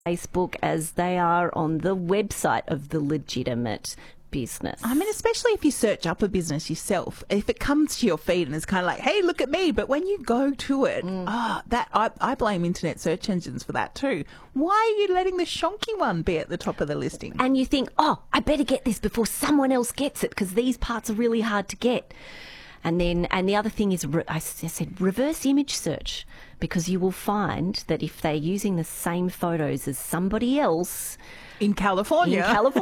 Facebook as they are on the website of the legitimate business. I mean, especially if you search up a business yourself, if it comes to your feed and it's kind of like, hey, look at me. But when you go to it, I blame internet search engines for that too. Why are you letting the shonky one be at the top of the listing? And you think, oh, I better get this before someone else gets it because these parts are really hard to get. And the other thing is, I said, reverse image search, because you will find that if they're using the same photos as somebody else in California,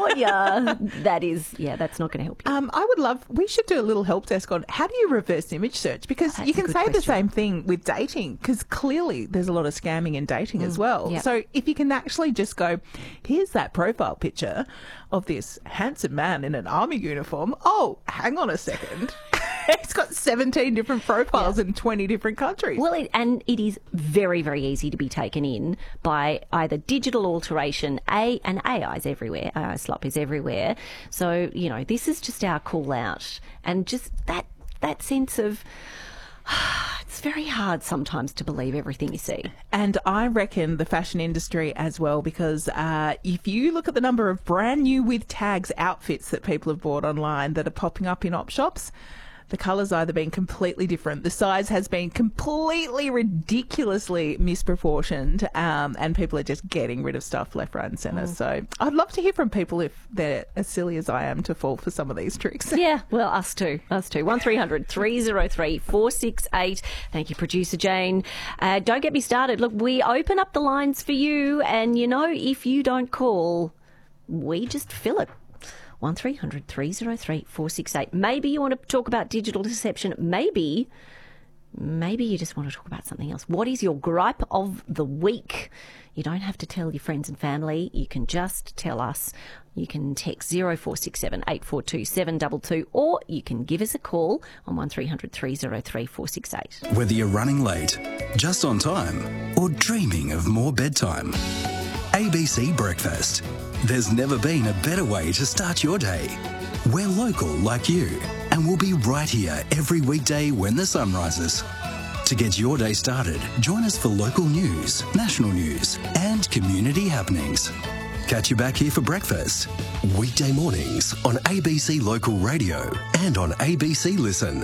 that's not going to help you. We should do a little help desk on how do you reverse image search, because you can say the same thing with dating, because clearly there's a lot of scamming in dating as well. Yep. So if you can actually just go, here's that profile picture of this handsome man in an army uniform. Oh, hang on a second. It's got 17 different profiles in 20 different countries. Well, it is very, very easy to be taken in by either digital alteration, and AI's everywhere. AI slop is everywhere. So, this is just our call out. And just that sense of... It's very hard sometimes to believe everything you see. And I reckon the fashion industry as well, because if you look at the number of brand new with tags outfits that people have bought online that are popping up in op shops, the colour's either been completely different, the size has been completely ridiculously misproportioned, and people are just getting rid of stuff left, right and centre. So I'd love to hear from people if they're as silly as I am to fall for some of these tricks. Yeah, well, us too. 1300 303 468. Thank you, producer Jane. Don't get me started. Look, we open up the lines for you, and if you don't call, we just fill it. 1300 303 468. Maybe you want to talk about digital deception. Maybe you just want to talk about something else. What is your gripe of the week? You don't have to tell your friends and family. You can just tell us. You can text 0467 842 722, or you can give us a call on 1300 303 468. Whether you're running late, just on time, or dreaming of more bedtime, ABC Breakfast. There's never been a better way to start your day. We're local like you, and we'll be right here every weekday when the sun rises. To get your day started, join us for local news, national news, and community happenings. Catch you back here for breakfast. Weekday mornings on ABC Local Radio and on ABC Listen.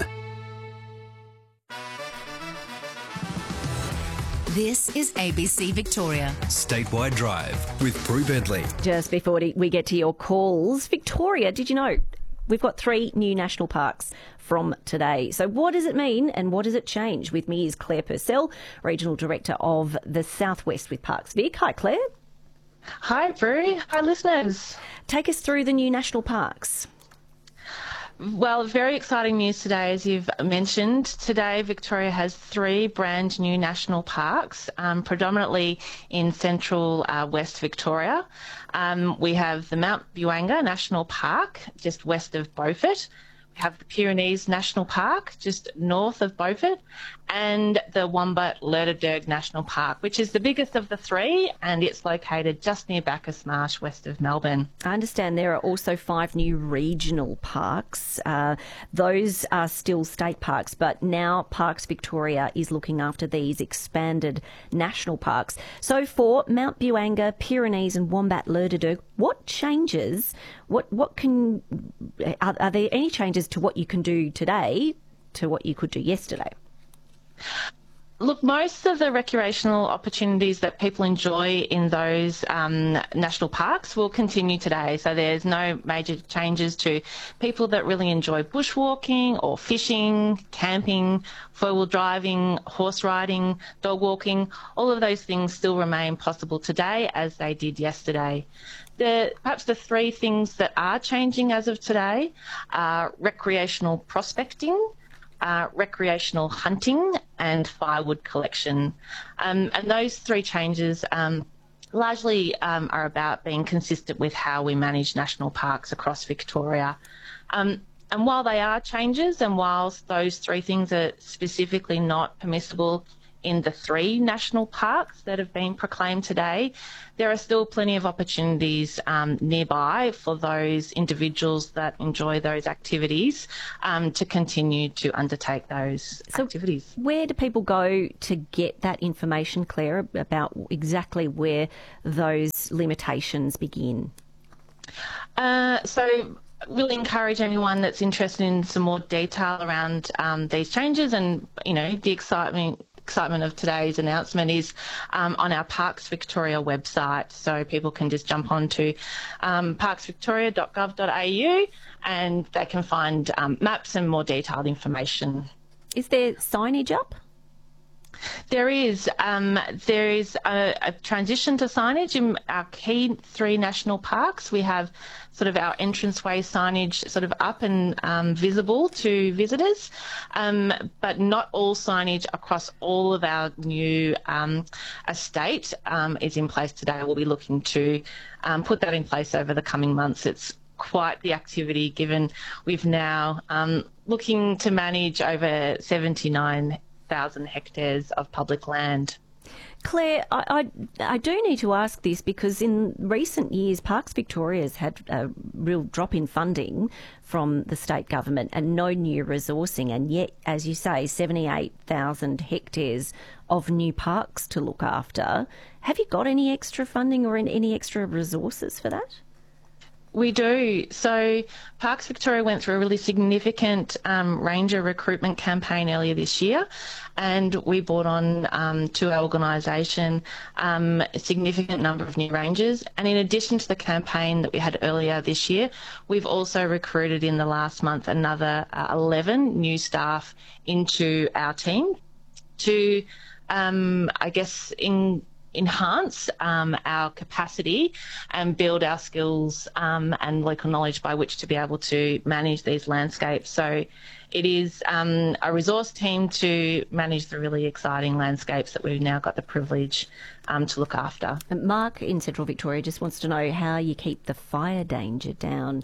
This is ABC Victoria. Statewide Drive with Prue Bentley. Just before we get to your calls, Victoria, did you know we've got 3 new national parks from today? So what does it mean and what does it change? With me is Claire Purcell, Regional Director of the Southwest with Parks Vic. Hi, Claire. Hi, Prue. Hi, listeners. Take us through the new national parks. Well, very exciting news today, as you've mentioned. Today, Victoria has 3 brand new national parks, predominantly in central West Victoria. We have the Mount Buanga National Park, just west of Beaufort. We have the Pyrenees National Park, just north of Beaufort, and the Wombat-Lerderderg National Park, which is the biggest of the 3, and it's located just near Bacchus Marsh, west of Melbourne. I understand there are also 5 new regional parks. Those are still state parks, but now Parks Victoria is looking after these expanded national parks. So for Mount Buanga, Pyrenees and Wombat-Lerderderg, what changes? Are there any changes to what you can do today to what you could do yesterday? Look, most of the recreational opportunities that people enjoy in those national parks will continue today. So there's no major changes to people that really enjoy bushwalking or fishing, camping, four-wheel driving, horse riding, dog walking. All of those things still remain possible today as they did yesterday. Perhaps the 3 things that are changing as of today are recreational prospecting, recreational hunting and firewood collection. And those 3 changes largely are about being consistent with how we manage national parks across Victoria. And while they are changes, and whilst those 3 things are specifically not permissible in the 3 national parks that have been proclaimed today, there are still plenty of opportunities nearby for those individuals that enjoy those activities to continue to undertake those activities. Where do people go to get that information, Claire, about exactly where those limitations begin? So really encourage anyone that's interested in some more detail around these changes, and the excitement of today's announcement is on our Parks Victoria website, so people can just jump onto parksvictoria.gov.au and they can find maps and more detailed information. Is there signage up? There is a transition to signage in our key 3 national parks. We have sort of our entranceway signage sort of up and visible to visitors, but not all signage across all of our new estate is in place today. We'll be looking to put that in place over the coming months. It's quite the activity, given we've now looking to manage over 79,000 hectares of public land. Claire, I do need to ask this because in recent years, Parks Victoria's had a real drop in funding from the state government and no new resourcing, and yet, as you say, 78,000 hectares of new parks to look after. Have you got any extra funding or any extra resources for that? We do. So Parks Victoria went through a really significant ranger recruitment campaign earlier this year, and we brought on to our organisation a significant number of new rangers. And in addition to the campaign that we had earlier this year, we've also recruited in the last month another 11 new staff into our team to, enhance our capacity and build our skills and local knowledge by which to be able to manage these landscapes. So it is a resource team to manage the really exciting landscapes that we've now got the privilege to look after. And Mark in Central Victoria just wants to know how you keep the fire danger down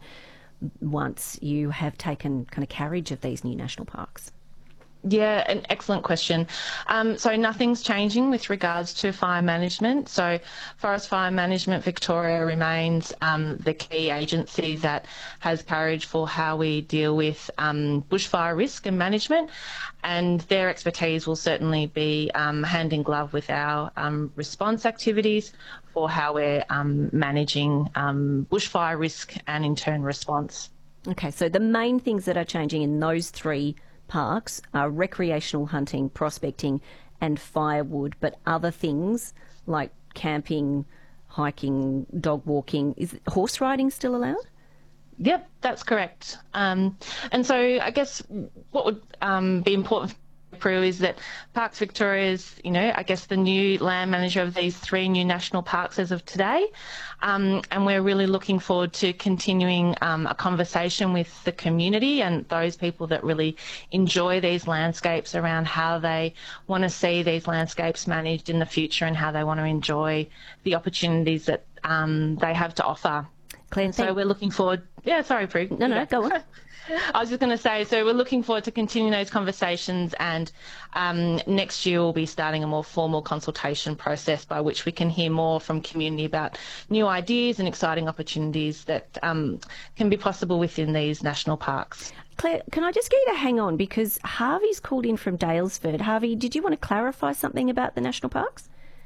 once you have taken kind of carriage of these new national parks. Yeah, an excellent question. So nothing's changing with regards to fire management. So Forest Fire Management Victoria remains the key agency that has courage for how we deal with bushfire risk and management, and their expertise will certainly be hand in glove with our response activities for how we're managing bushfire risk and in turn response. Okay, so the main things that are changing in those 3 parks are recreational hunting, prospecting and firewood, but other things like camping, hiking, dog walking, is horse riding still allowed? Yep, that's correct. And so I guess what would be important Prue is that Parks Victoria is, the new land manager of these 3 new national parks as of today. And we're really looking forward to continuing a conversation with the community and those people that really enjoy these landscapes around how they want to see these landscapes managed in the future and how they want to enjoy the opportunities that they have to offer. Claire, so we're looking forward. Yeah, sorry, Prue. No, go on. I was just going to say, so we're looking forward to continuing those conversations, and next year we'll be starting a more formal consultation process by which we can hear more from community about new ideas and exciting opportunities that can be possible within these national parks. Claire, can I just get you to hang on because Harvey's called in from Daylesford. Harvey, did you want to clarify something about the national parks?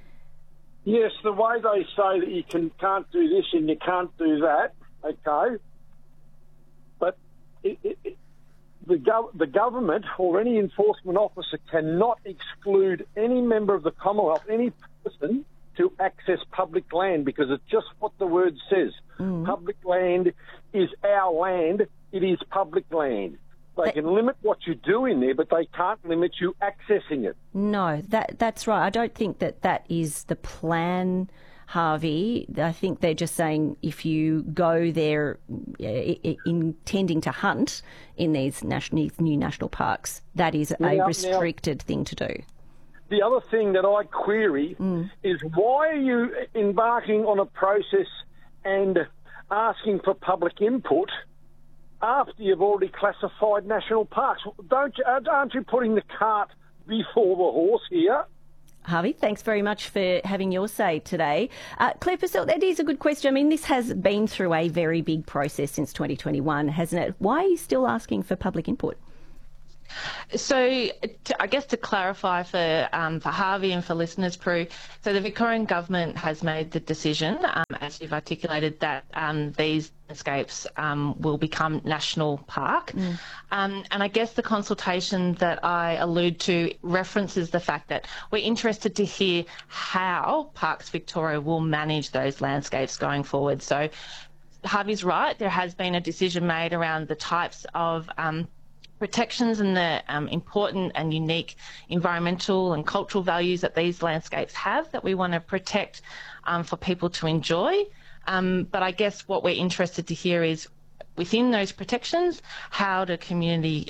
Yes, the way they say that you can't do this and you can't do that, okay, but the government or any enforcement officer cannot exclude any member of the Commonwealth, any person, to access public land, because it's just what the word says. Public land is our land. It is public land. They can limit what you do in there, but they can't limit you accessing it. No, that's right. I don't think that is the plan, Harvey. I think they're just saying if you go there intending to hunt in these new national parks, that is a restricted thing to do. The other thing that I query is why are you embarking on a process and asking for public input after you've already classified national parks? Aren't you putting the cart before the horse here? Harvey, thanks very much for having your say today. Claire Purcell, that is a good question. I mean, this has been through a very big process since 2021, hasn't it? Why are you still asking for public input? So, I guess to clarify for Harvey and for listeners, Prue, so the Victorian Government has made the decision, as you've articulated, that these landscapes will become national park. And I guess the consultation that I allude to references the fact that we're interested to hear how Parks Victoria will manage those landscapes going forward. So Harvey's right, there has been a decision made around the types of protections and the important and unique environmental and cultural values that these landscapes have that we want to protect for people to enjoy. But I guess what we're interested to hear is, within those protections, how do community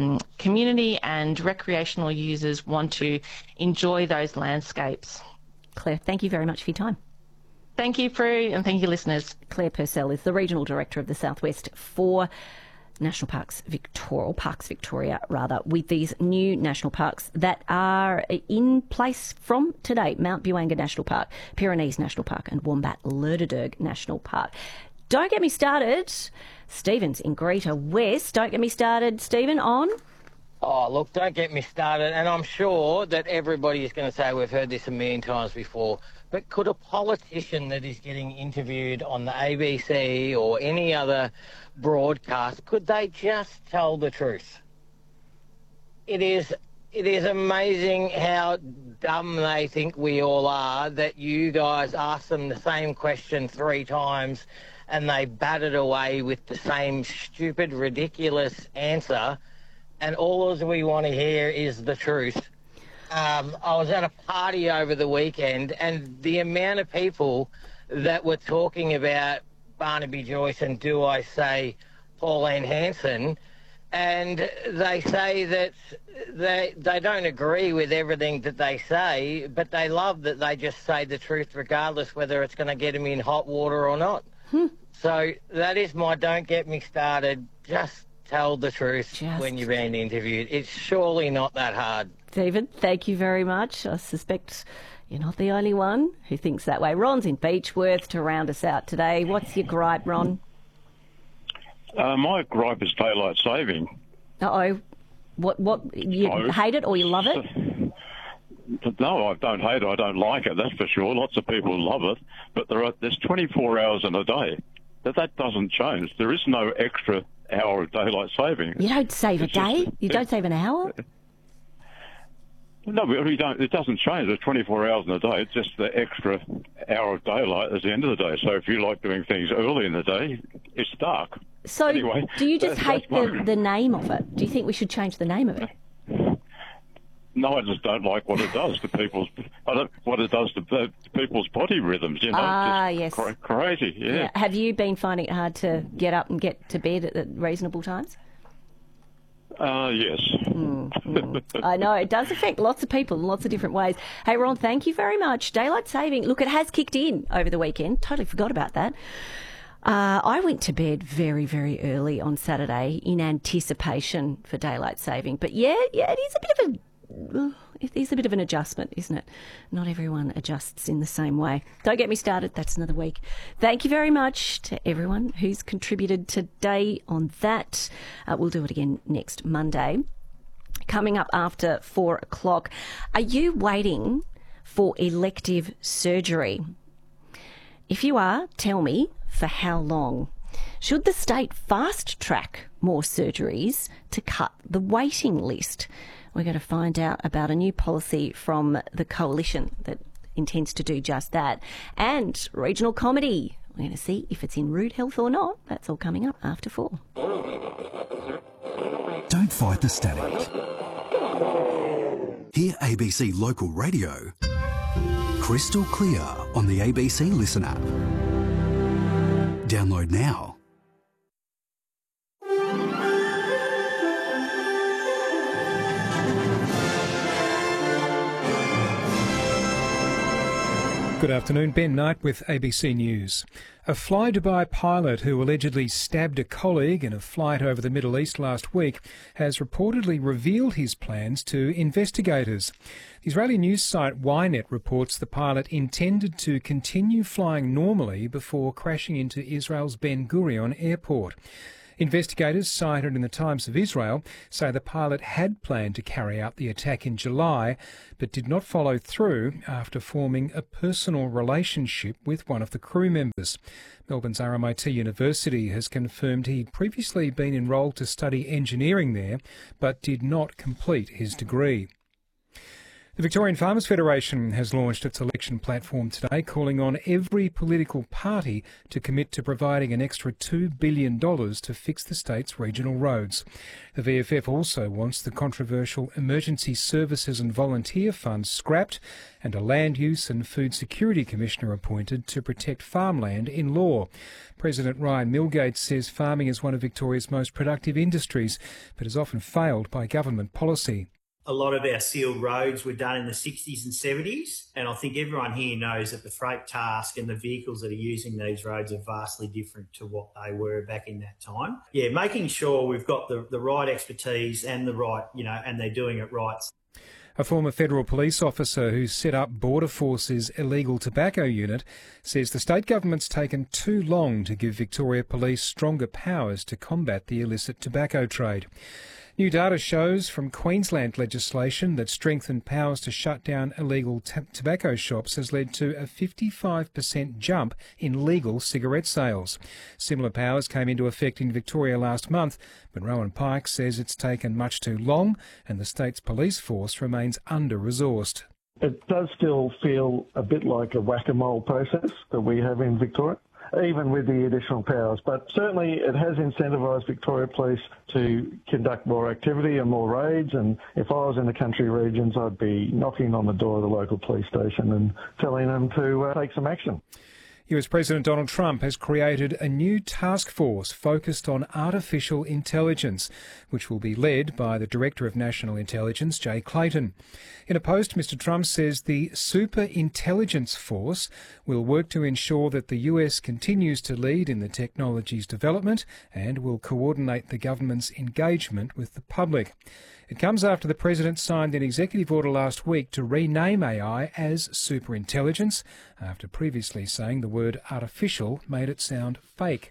and recreational users want to enjoy those landscapes? Claire, thank you very much for your time. Thank you, Prue, and thank you, listeners. Claire Purcell is the Regional Director of the Southwest for National Parks Victoria, with these new national parks that are in place from today: Mount Buanga National Park, Pyrenees National Park and Wombat-Lerderderg National Park. Don't get me started. Stephen's in Greater West. Don't get me started, Stephen, on... Oh, look, don't get me started. And I'm sure that everybody is going to say we've heard this a million times before, but could a politician that is getting interviewed on the ABC or any other broadcast, could they just tell the truth? It is amazing how dumb they think we all are, that you guys ask them the same question 3 times and they bat it away with the same stupid, ridiculous answer, and all we want to hear is the truth. I was at a party over the weekend, and the amount of people that were talking about Barnaby Joyce and, do I say, Pauline Hanson, and they say that they don't agree with everything that they say, but they love that they just say the truth regardless whether it's going to get them in hot water or not. So that is my don't get me started. Just tell the truth when you're being interviewed. It's surely not that hard. David, thank you very much. I suspect you're not the only one who thinks that way. Ron's in Beechworth to round us out today. What's your gripe, Ron? My gripe is daylight saving. Uh-oh. What you hate it or you love it? No, I don't hate it. I don't like it, that's for sure. Lots of people love it. But there's 24 hours in a day. That doesn't change. There is no extra hour of daylight saving. You don't save a day? You don't save an hour? No, we don't. It doesn't change. There's 24 hours in a day. It's just the extra hour of daylight at the end of the day. So if you like doing things early in the day, it's dark. So anyway, do you just hate the name of it? Do you think we should change the name of it? No, I just don't like what it does to people's. What it does to people's body rhythms. You know, yes, crazy. Yeah. Have you been finding it hard to get up and get to bed at reasonable times? Yes. I know, it does affect lots of people in lots of different ways. Hey, Ron, thank you very much. Daylight saving, look, it has kicked in over the weekend. Totally forgot about that. I went to bed very, very early on Saturday in anticipation for daylight saving. But yeah, it is a bit of an adjustment, isn't it? Not everyone adjusts in the same way. Don't get me started. That's another week. Thank you very much to everyone who's contributed today on that. We'll do it again next Monday. Coming up after 4 o'clock, are you waiting for elective surgery? If you are, tell me for how long. Should the state fast-track more surgeries to cut the waiting list? We're going to find out about a new policy from the Coalition that intends to do just that. And regional comedy. We're going to see if it's in rude health or not. That's all coming up after 4. Don't fight the static. Hear ABC Local Radio crystal clear on the ABC Listen app. Download now. Good afternoon, Ben Knight with ABC News. A Fly Dubai pilot who allegedly stabbed a colleague in a flight over the Middle East last week has reportedly revealed his plans to investigators. The Israeli news site Ynet reports the pilot intended to continue flying normally before crashing into Israel's Ben Gurion airport. Investigators cited in the Times of Israel say the pilot had planned to carry out the attack in July, but did not follow through after forming a personal relationship with one of the crew members. Melbourne's RMIT University has confirmed he'd previously been enrolled to study engineering there, but did not complete his degree. The Victorian Farmers Federation has launched its election platform today, calling on every political party to commit to providing an extra $2 billion to fix the state's regional roads. The VFF also wants the controversial Emergency Services and Volunteer Fund scrapped and a Land Use and Food Security Commissioner appointed to protect farmland in law. President Ryan Milgate says farming is one of Victoria's most productive industries, but has often failed by government policy. A lot of our sealed roads were done in the 60s and 70s, and I think everyone here knows that the freight task and the vehicles that are using these roads are vastly different to what they were back in that time. Yeah, making sure we've got the right expertise and the right, and they're doing it right. A former federal police officer who set up Border Force's illegal tobacco unit says the state government's taken too long to give Victoria Police stronger powers to combat the illicit tobacco trade. New data shows from Queensland legislation that strengthened powers to shut down illegal tobacco shops has led to a 55% jump in legal cigarette sales. Similar powers came into effect in Victoria last month, but Rowan Pike says it's taken much too long and the state's police force remains under-resourced. It does still feel a bit like a whack-a-mole process that we have in Victoria, even with the additional powers. But certainly it has incentivised Victoria Police to conduct more activity and more raids. And if I was in the country regions, I'd be knocking on the door of the local police station and telling them to take some action. US President Donald Trump has created a new task force focused on artificial intelligence, which will be led by the Director of National Intelligence, Jay Clayton. In a post, Mr. Trump says the Super Intelligence Force will work to ensure that the US continues to lead in the technology's development and will coordinate the government's engagement with the public. It comes after the President signed an executive order last week to rename AI as superintelligence, after previously saying the word artificial made it sound fake.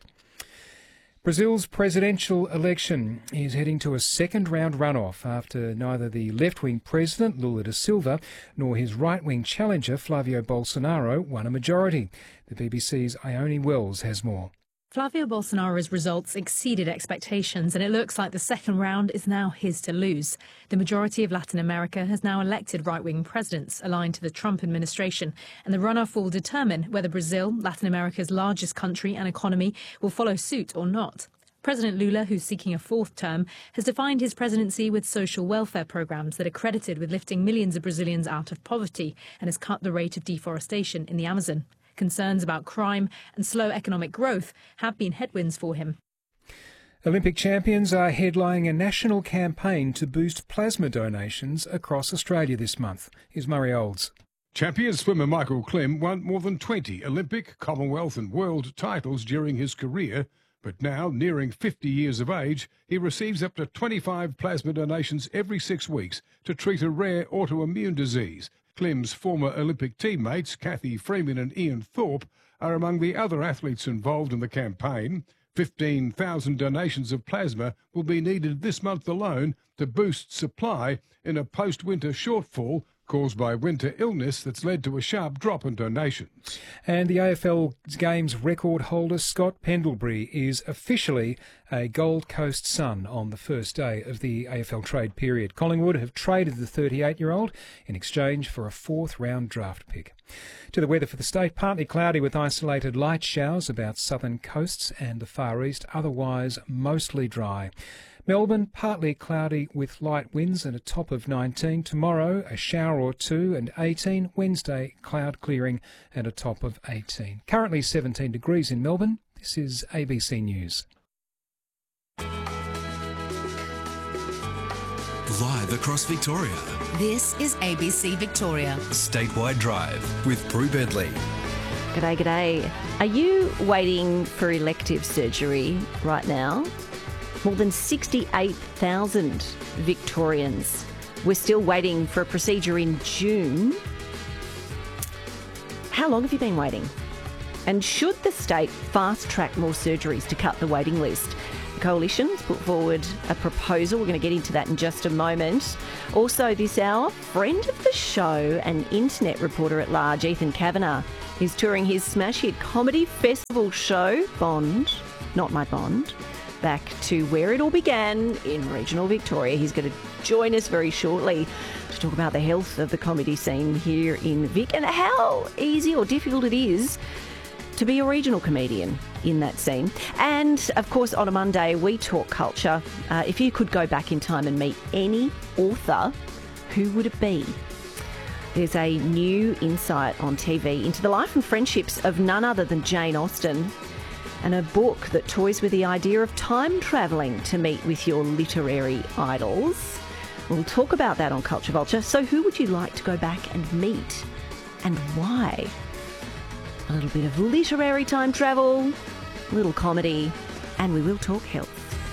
Brazil's presidential election is heading to a second-round runoff after neither the left-wing president, Lula da Silva, nor his right-wing challenger, Flavio Bolsonaro, won a majority. The BBC's Ione Wells has more. Flavio Bolsonaro's results exceeded expectations, and it looks like the second round is now his to lose. The majority of Latin America has now elected right-wing presidents aligned to the Trump administration, and the runoff will determine whether Brazil, Latin America's largest country and economy, will follow suit or not. President Lula, who's seeking a fourth term, has defined his presidency with social welfare programs that are credited with lifting millions of Brazilians out of poverty and has cut the rate of deforestation in the Amazon. Concerns about crime and slow economic growth have been headwinds for him. Olympic champions are headlining a national campaign to boost plasma donations across Australia this month. Here's Murray Olds. Champion swimmer Michael Klim won more than 20 Olympic, Commonwealth and World titles during his career, but now, nearing 50 years of age, he receives up to 25 plasma donations every 6 weeks to treat a rare autoimmune disease. Klim's former Olympic teammates, Kathy Freeman and Ian Thorpe, are among the other athletes involved in the campaign. 15,000 donations of plasma will be needed this month alone to boost supply in a post-winter shortfall caused by winter illness that's led to a sharp drop in donations. And the AFL Games record holder Scott Pendlebury is officially a Gold Coast Sun on the first day of the AFL trade period. Collingwood have traded the 38-year-old in exchange for a fourth-round draft pick. To the weather for the state, partly cloudy with isolated light showers about southern coasts and the far east, otherwise mostly dry. Melbourne, partly cloudy with light winds and a top of 19. Tomorrow, a shower or two and 18. Wednesday, cloud clearing and a top of 18. Currently 17 degrees in Melbourne. This is ABC News. live across Victoria. This is ABC Victoria. Statewide Drive with Prue Bedley. G'day, g'day. Are you waiting for elective surgery right now? More than 68,000 Victorians were still waiting for a procedure in June. How long have you been waiting? And should the state fast-track more surgeries to cut the waiting list? The Coalition's put forward a proposal. We're going to get into that in just a moment. Also this hour, friend of the show and internet reporter at large, Ethan Kavanagh, is touring his smash hit comedy festival show, Bond, Not My Bond, back to where it all began in regional Victoria. He's going to join us very shortly to talk about the health of the comedy scene here in Vic and how easy or difficult it is to be a regional comedian in that scene. And, of course, on a Monday, we talk culture. If you could go back in time and meet any author, who would it be? There's a new insight on TV into the life and friendships of none other than Jane Austen, and a book that toys with the idea of time travelling to meet with your literary idols. We'll talk about that on Culture Vulture. So who would you like to go back and meet, and why? A little bit of literary time travel, a little comedy, and we will talk health.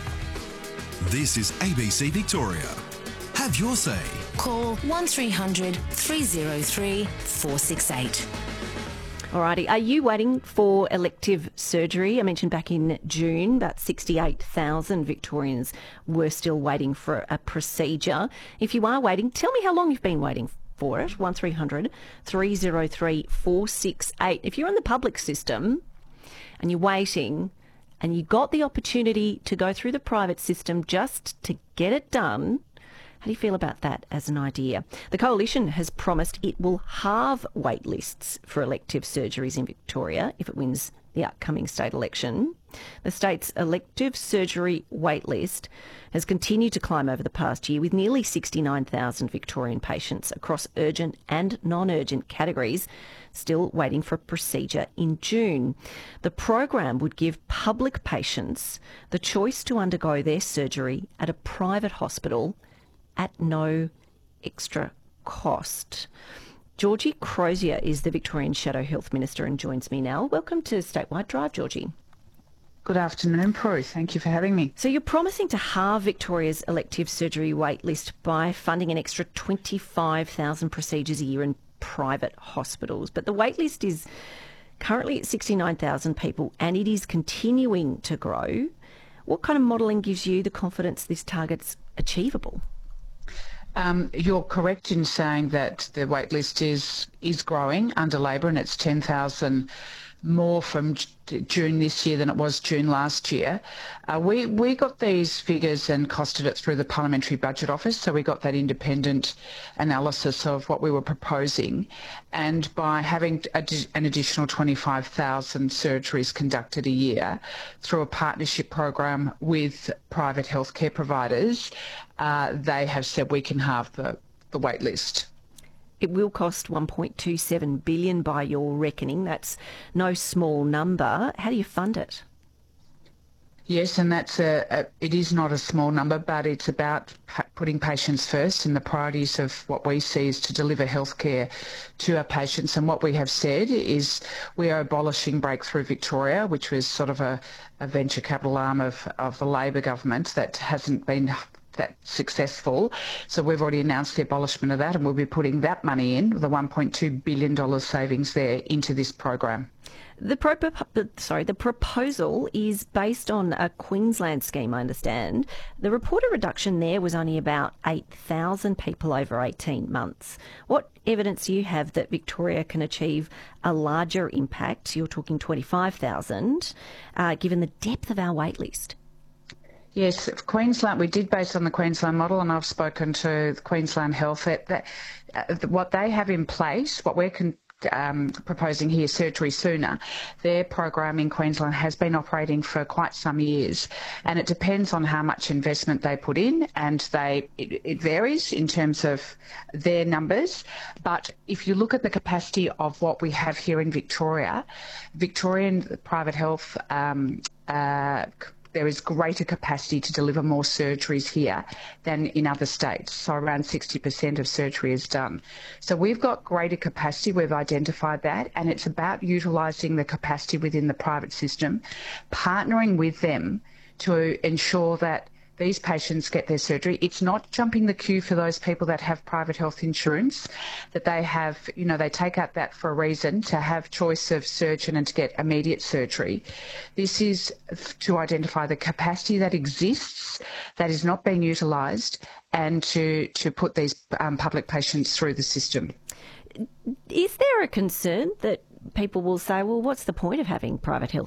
This is ABC Victoria. Have your say. Call 1300 303 468. Alrighty, are you waiting for elective surgery? I mentioned back in June, about 68,000 Victorians were still waiting for a procedure. If you are waiting, tell me how long you've been waiting for it. 1300 303 468. If you're in the public system and you're waiting and you got the opportunity to go through the private system just to get it done, how do you feel about that as an idea? The Coalition has promised it will halve wait lists for elective surgeries in Victoria if it wins the upcoming state election. The state's elective surgery wait list has continued to climb over the past year, with nearly 69,000 Victorian patients across urgent and non-urgent categories still waiting for a procedure in June. The program would give public patients the choice to undergo their surgery at a private hospital at no extra cost. Georgie Crozier is the Victorian Shadow Health Minister and joins me now. Welcome to Statewide Drive, Georgie. Good afternoon, Prue. Thank you for having me. So you're promising to halve Victoria's elective surgery wait list by funding an extra 25,000 procedures a year in private hospitals. But the wait list is currently at 69,000 people and it is continuing to grow. What kind of modelling gives you the confidence this target's achievable? You're correct in saying that the wait list is growing under Labor, and it's 10,000 more from June this year than it was June last year. We got these figures and costed it through the Parliamentary Budget Office, so we got that independent analysis of what we were proposing, and by having an additional 25,000 surgeries conducted a year through a partnership program with private healthcare providers, they have said we can halve the wait list. It will cost $1.27 billion by your reckoning. That's no small number. How do you fund it? Yes, and it is not a small number, but it's about putting patients first, and the priorities of what we see is to deliver healthcare to our patients. And what we have said is we are abolishing Breakthrough Victoria, which was sort of a venture capital arm of the Labor government that hasn't been that successful. So we've already announced the abolishment of that, and we'll be putting that money in, the $1.2 billion savings there, into this program. The proposal is based on a Queensland scheme, I understand. The reported reduction there was only about 8,000 people over 18 months. What evidence do you have that Victoria can achieve a larger impact? You're talking 25,000, given the depth of our wait list. Yes, Queensland, we did based on the Queensland model, and I've spoken to Queensland Health. What they have in place, what we're proposing here, Surgery Sooner, their program in Queensland has been operating for quite some years, and it depends on how much investment they put in, and it varies in terms of their numbers. But if you look at the capacity of what we have here in Victoria, Victorian private health there is greater capacity to deliver more surgeries here than in other states. So around 60% of surgery is done. So we've got greater capacity. We've identified that, and it's about utilising the capacity within the private system, partnering with them to ensure that these patients get their surgery. It's not jumping the queue for those people that have private health insurance, that they have, they take out that for a reason, to have choice of surgeon and to get immediate surgery. This is to identify the capacity that exists, that is not being utilised, and to put these public patients through the system. Is there a concern that people will say, well, what's the point of having private health